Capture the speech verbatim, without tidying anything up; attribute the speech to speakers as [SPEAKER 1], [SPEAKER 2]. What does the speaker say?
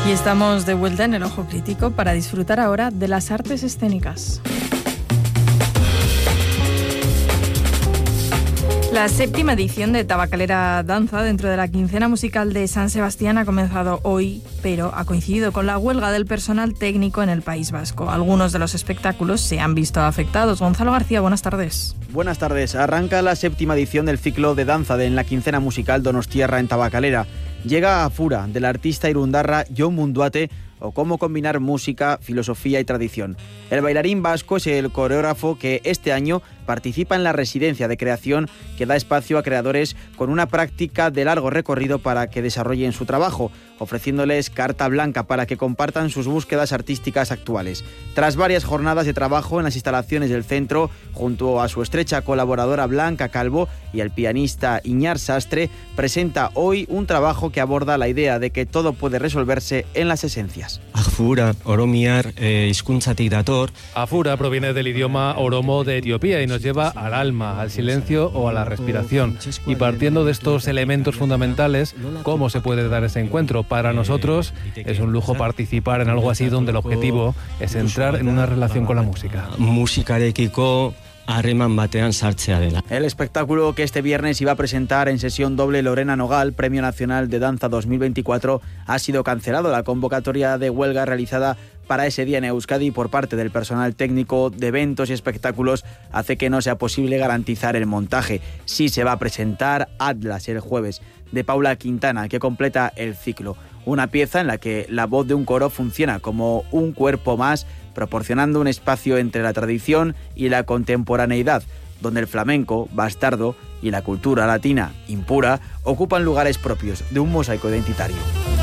[SPEAKER 1] Y estamos de vuelta en el Ojo Crítico para disfrutar ahora de las artes escénicas. La séptima edición de Tabacalera Danza dentro de la quincena musical de San Sebastián ha comenzado hoy, pero ha coincidido con la huelga del personal técnico en el País Vasco. Algunos de los espectáculos se han visto afectados. Gonzalo García, buenas tardes.
[SPEAKER 2] Buenas tardes. Arranca la séptima edición del ciclo de danza de en la quincena musical Donostiarra en Tabacalera. Llega a Fura, del artista irundarra Jon Munduate, o cómo combinar música, filosofía y tradición. El bailarín vasco es el coreógrafo que este año participa en la residencia de creación que da espacio a creadores con una práctica de largo recorrido para que desarrollen su trabajo, ofreciéndoles carta blanca para que compartan sus búsquedas artísticas actuales. Tras varias jornadas de trabajo en las instalaciones del centro, junto a su estrecha colaboradora Blanca Calvo y el pianista Iñar Sastre, presenta hoy un trabajo que aborda la idea de que todo puede resolverse en las esencias.
[SPEAKER 3] Afura, oromiar, eh, hizkuntzatik dator.
[SPEAKER 4] Afura proviene del idioma oromo de Etiopía y nos lleva al alma, al silencio o a la respiración. Y partiendo de estos elementos fundamentales, ¿cómo se puede dar ese encuentro? Para nosotros es un lujo participar en algo así donde el objetivo es entrar en una relación con la música.
[SPEAKER 3] Musikarekiko harreman batean sartzea dela.
[SPEAKER 2] El espectáculo que este viernes iba a presentar en sesión doble Lorena Nogal, Premio Nacional de Danza dos mil veinticuatro, ha sido cancelado. La convocatoria de huelga realizada para ese día en Euskadi por parte del personal técnico de eventos y espectáculos hace que no sea posible garantizar el montaje. Sí se va a presentar Atlas el jueves, de Paula Quintana, que completa el ciclo. Una pieza en la que la voz de un coro funciona como un cuerpo más, proporcionando un espacio entre la tradición y la contemporaneidad, donde el flamenco, bastardo, y la cultura latina, impura, ocupan lugares propios de un mosaico identitario.